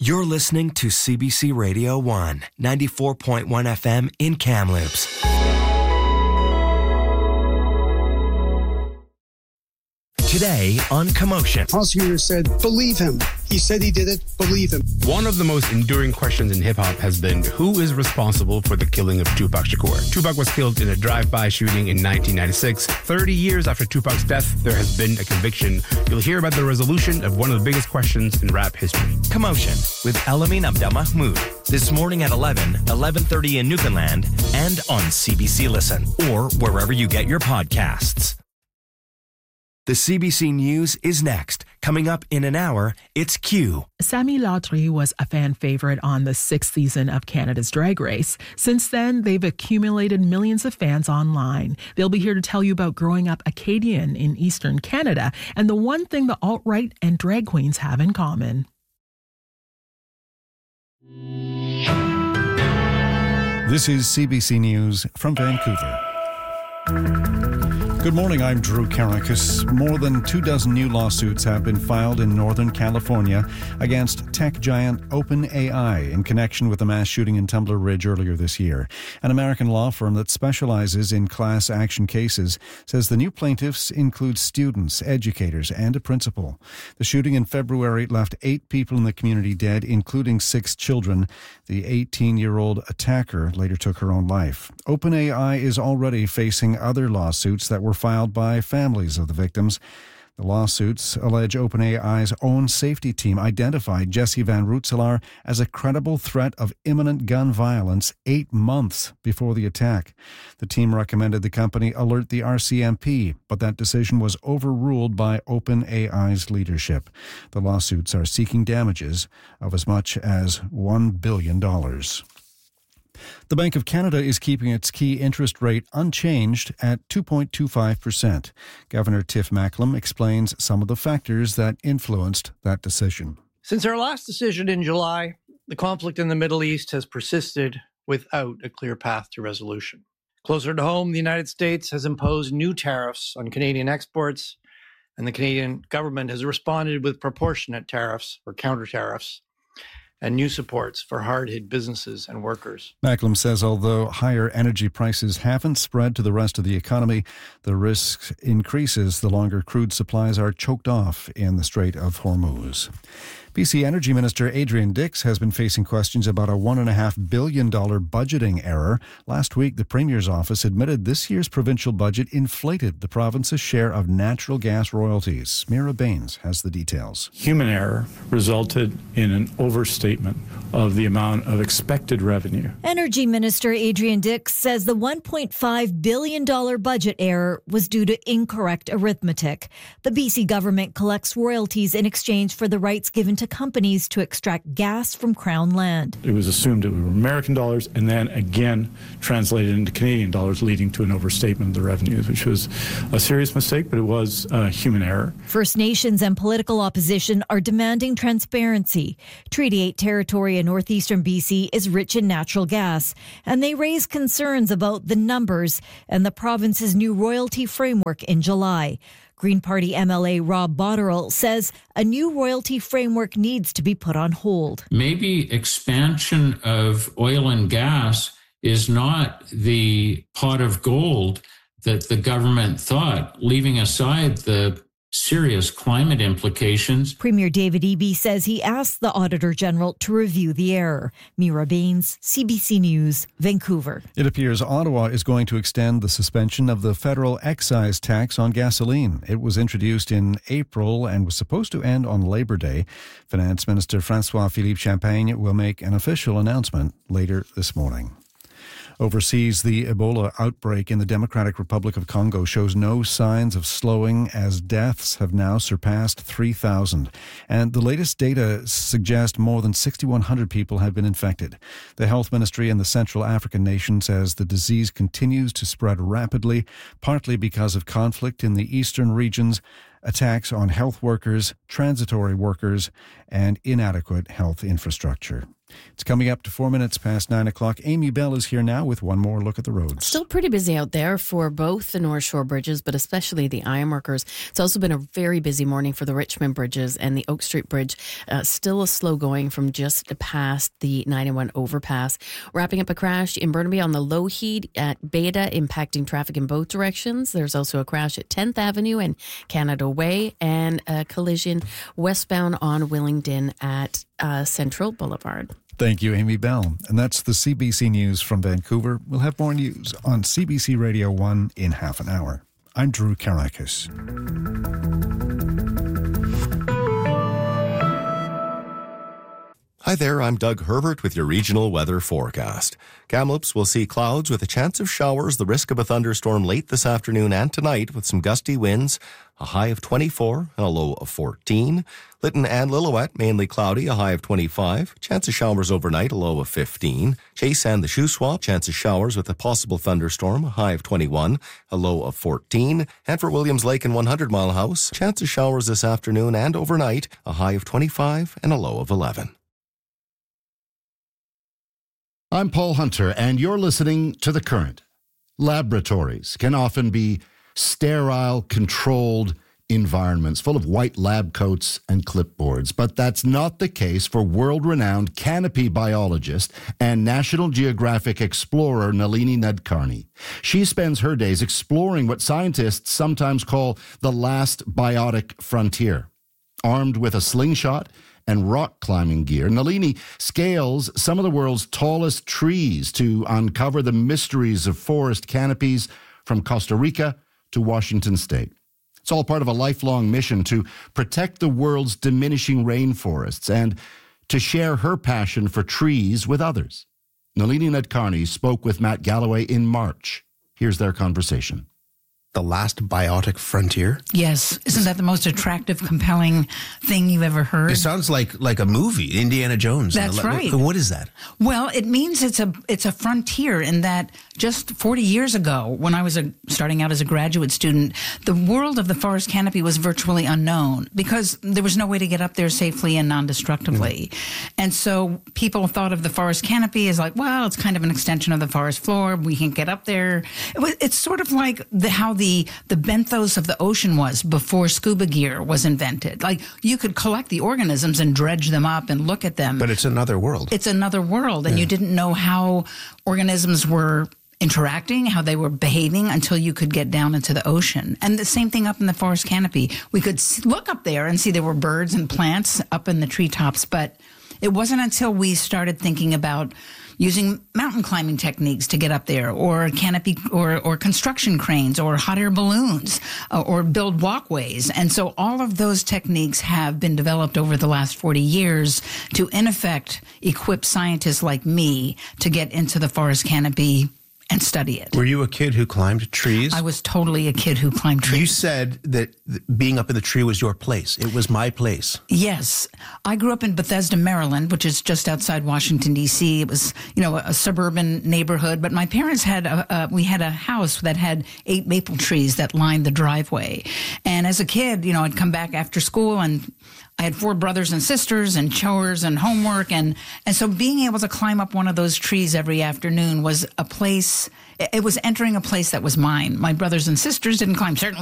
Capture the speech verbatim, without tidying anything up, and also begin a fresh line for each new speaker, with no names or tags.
You're listening to C B C Radio one, ninety-four point one F M in Kamloops. Today on Commotion.
Prosecutor said, believe him. He said he did it. Believe him.
One of the most enduring questions in hip-hop has been, who is responsible for the killing of Tupac Shakur? Tupac was killed in a drive-by shooting in nineteen ninety-six. thirty years after Tupac's death, there has been a conviction. You'll hear about the resolution of one of the biggest questions in rap history.
Commotion with Elamine Abdelmahmoud. This morning at eleven, eleven thirty in Newfoundland, and on C B C Listen, or wherever you get your podcasts. The C B C News is next. Coming up in an hour, it's Q.
Sami Lautry was a fan favorite on the sixth season of Canada's Drag Race. Since then, they've accumulated millions of fans online. They'll be here to tell you about growing up Acadian in Eastern Canada and the one thing the alt-right and drag queens have in common.
This is C B C News from Vancouver. Good morning, I'm Drew Karakis. More than two dozen new lawsuits have been filed in Northern California against tech giant OpenAI in connection with the mass shooting in Tumbler Ridge earlier this year. An American law firm that specializes in class action cases says the new plaintiffs include students, educators, and a principal. The shooting in February left eight people in the community dead, including six children. The eighteen-year-old attacker later took her own life. OpenAI is already facing other lawsuits that were filed by families of the victims. The lawsuits allege OpenAI's own safety team identified Jesse Van Rootselaar as a credible threat of imminent gun violence eight months before the attack. The team recommended the company alert the R C M P, but that decision was overruled by OpenAI's leadership. The lawsuits are seeking damages of as much as one billion dollars. The Bank of Canada is keeping its key interest rate unchanged at two point two five percent. Governor Tiff Macklem explains some of the factors that influenced that decision.
Since our last decision in July, the conflict in the Middle East has persisted without a clear path to resolution. Closer to home, the United States has imposed new tariffs on Canadian exports, and the Canadian government has responded with proportionate tariffs or counter tariffs and new supports for hard-hit businesses and workers.
Macklem says although higher energy prices haven't spread to the rest of the economy, the risk increases the longer crude supplies are choked off in the Strait of Hormuz. B C Energy Minister Adrian Dix has been facing questions about a one point five billion dollars budgeting error. Last week, the Premier's office admitted this year's provincial budget inflated the province's share of natural gas royalties. Mira Baines has the details.
Human error resulted in an overstatement of the amount of expected revenue.
Energy Minister Adrian Dix says the one point five billion dollars budget error was due to incorrect arithmetic. The B C government collects royalties in exchange for the rights given to companies to extract gas from Crown land.
It was assumed it were American dollars and then again translated into Canadian dollars, leading to an overstatement of the revenues, which was a serious mistake, but it was a human error.
First Nations and political opposition are demanding transparency. Treaty eight territory in northeastern B C is rich in natural gas, and they raise concerns about the numbers and the province's new royalty framework in July. Green Party M L A Rob Botterill says a new royalty framework needs to be put on hold.
Maybe expansion of oil and gas is not the pot of gold that the government thought, leaving aside the serious climate implications.
Premier David Eby says he asked the Auditor General to review the error. Mira Baines, C B C News, Vancouver.
It appears Ottawa is going to extend the suspension of the federal excise tax on gasoline. It was introduced in April and was supposed to end on Labor Day. Finance Minister François-Philippe Champagne will make an official announcement later this morning. Overseas, the Ebola outbreak in the Democratic Republic of Congo shows no signs of slowing as deaths have now surpassed three thousand. And the latest data suggest more than six thousand one hundred people have been infected. The Health Ministry in the Central African nation says the disease continues to spread rapidly, partly because of conflict in the eastern regions, attacks on health workers, transitory workers, and inadequate health infrastructure. It's coming up to four minutes past nine o'clock. Amy Bell is here now with one more look at the roads.
Still pretty busy out there for both the North Shore bridges, but especially the ironworkers. It's also been a very busy morning for the Richmond bridges and the Oak Street Bridge. Uh, still a slow going from just past the ninety-one overpass. Wrapping up a crash in Burnaby on the Lougheed at Beta, impacting traffic in both directions. There's also a crash at tenth Avenue and Canada Way, and a collision westbound on Willingdon at uh, Central Boulevard.
Thank you, Amy Bell. And that's the C B C News from Vancouver. We'll have more news on C B C Radio one in half an hour. I'm Drew Karakis.
Hi there, I'm Doug Herbert with your regional weather forecast. Kamloops will see clouds with a chance of showers, the risk of a thunderstorm late this afternoon and tonight with some gusty winds, a high of twenty-four and a low of fourteen. Lytton and Lillooet, mainly cloudy, a high of twenty-five. Chance of showers overnight, a low of fifteen. Chase and the Shuswap, chance of showers with a possible thunderstorm, a high of twenty-one, a low of fourteen. And for Williams Lake and one hundred Mile House, chance of showers this afternoon and overnight, a high of twenty-five and a low of eleven.
I'm Paul Hunter, and you're listening to The Current. Laboratories can often be sterile, controlled environments full of white lab coats and clipboards, but that's not the case for world-renowned canopy biologist and National Geographic explorer Nalini Nadkarni. She spends her days exploring what scientists sometimes call the last biotic frontier. Armed with a slingshot and rock climbing gear, Nalini scales some of the world's tallest trees to uncover the mysteries of forest canopies from Costa Rica to Washington State. It's all part of a lifelong mission to protect the world's diminishing rainforests and to share her passion for trees with others. Nalini Nadkarni spoke with Matt Galloway in March. Here's their conversation.
The last biotic frontier?
Yes. Isn't that the most attractive, compelling thing you've ever heard?
It sounds like like a movie, Indiana Jones.
That's right.
What is that?
Well, it means it's a it's a frontier in that just forty years ago, when I was a, starting out as a graduate student, the world of the forest canopy was virtually unknown because there was no way to get up there safely and non-destructively. Mm. And so people thought of the forest canopy as like, well, it's kind of an extension of the forest floor. We can't get up there. It was, it's sort of like the, how the The, the benthos of the ocean was before scuba gear was invented. Like, you could collect the organisms and dredge them up and look at them.
But it's another world.
It's another world, and yeah. You didn't know how organisms were interacting, how they were behaving until you could get down into the ocean. And the same thing up in the forest canopy. We could look up there and see there were birds and plants up in the treetops, but it wasn't until we started thinking about using mountain climbing techniques to get up there, or canopy, or, or construction cranes, or hot air balloons, uh, or build walkways. And so all of those techniques have been developed over the last forty years to, in effect, equip scientists like me to get into the forest canopy and study it.
Were you a kid who climbed trees?
I was totally a kid who climbed trees.
You said that being up in the tree was your place. It was my place.
Yes. I grew up in Bethesda, Maryland, which is just outside Washington, D C. It was, you know, a suburban neighborhood. But my parents had, a, a, we had a house that had eight maple trees that lined the driveway. And as a kid, you know, I'd come back after school, and I had four brothers and sisters and chores and homework. And, and so being able to climb up one of those trees every afternoon was a place, it was entering a place that was mine. My brothers and sisters didn't climb, certainly